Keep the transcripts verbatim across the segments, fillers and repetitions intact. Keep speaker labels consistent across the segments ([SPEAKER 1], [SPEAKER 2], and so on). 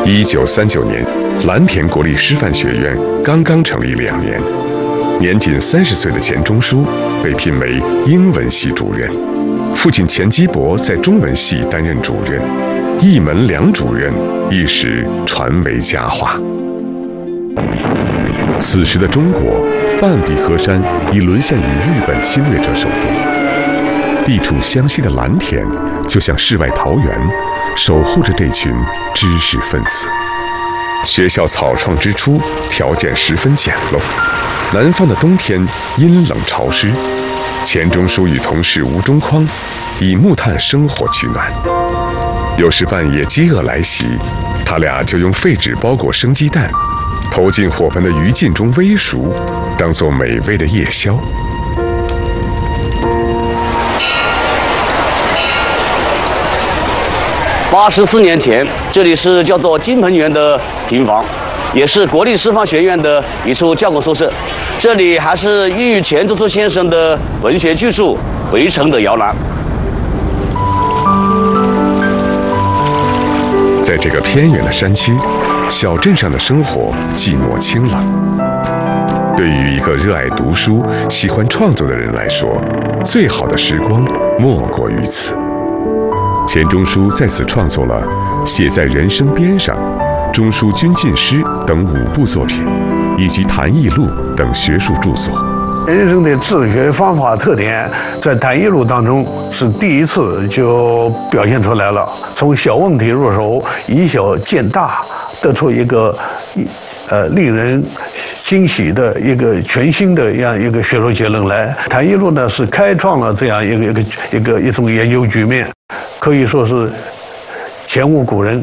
[SPEAKER 1] 一九三九年，蓝田国立师范学院刚刚成立两年，年仅三十岁的钱钟书被聘为英文系主任，父亲钱基博在中文系担任主任，一门两主任一时传为佳话。此时的中国，半壁河山已沦陷于日本侵略者手中，地处湘西的蓝田就像世外桃源，守护着这群知识分子。学校草创之初，条件十分简陋，南方的冬天阴冷潮湿，钱钟书与同事吴中匡以木炭生火取暖。有时半夜饥饿来袭，他俩就用废纸包裹生鸡蛋，投进火盆的余烬中煨熟，当作美味的夜宵。
[SPEAKER 2] 八十四年前，这里是叫做金盆园的平房，也是国立师范学院的一处教工宿舍。这里还是孕育钱钟书先生的文学巨著《围城》的摇篮。
[SPEAKER 1] 在这个偏远的山区，小镇上的生活寂寞清冷。对于一个热爱读书、喜欢创作的人来说，最好的时光莫过于此。钱钟书在此创作了《写在人生边上》《中书军进诗》等五部作品，以及《谈艺录》等学术著作。
[SPEAKER 3] 人生的治学方法特点，在《谈艺录》当中是第一次就表现出来了。从小问题入手，以小见大，得出一个呃令人惊喜的一个全新的这样一个学术结论来。《谈艺录》呢是开创了这样一个一个一个一种研究局面，可以说是前无古人。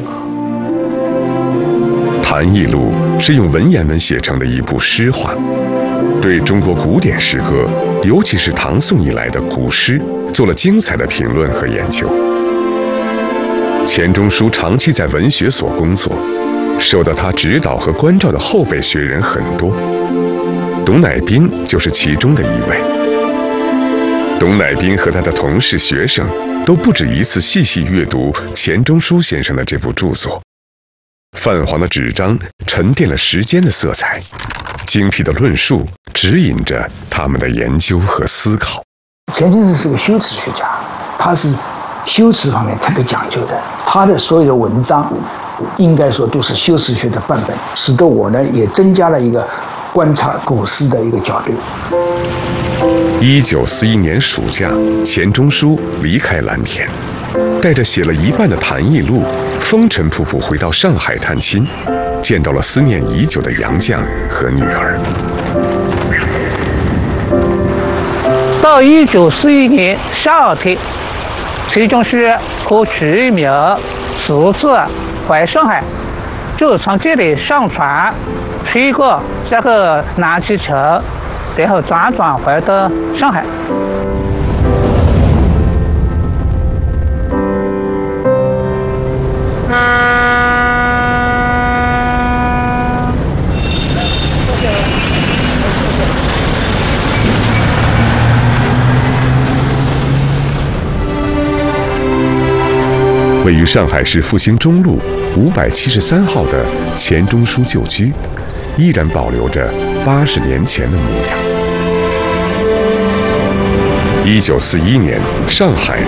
[SPEAKER 1] 《谈艺录》是用文言文写成的一部诗话，对中国古典诗歌，尤其是唐宋以来的古诗，做了精彩的评论和研究。钱钟书长期在文学所工作，受到他指导和关照的后辈学人很多，董乃宾就是其中的一位。董乃宾和他的同事学生都不止一次细细阅读钱钟书先生的这部著作。泛黄的纸张沉淀了时间的色彩，精辟的论述指引着他们的研究和思考。
[SPEAKER 4] 钱先生是个修辞学家，他是修辞方面特别讲究的，他的所有的文章应该说都是修辞学的范本，使得我呢也增加了一个观察古诗的一个角度。
[SPEAKER 1] 一九四一年暑假，钱钟书离开蓝田，带着写了一半的《谈艺录》，风尘仆仆回到上海探亲，见到了思念已久的杨绛和女儿。
[SPEAKER 5] 到一九四一年夏天，钱钟书和曲苗私自回上海，就从这里上船，穿过这个南气球，然后辗转回到上海。
[SPEAKER 1] 位于上海市复兴中路五百七十三号的钱钟书旧居，依然保留着八十年前的模样。一九四一年，上海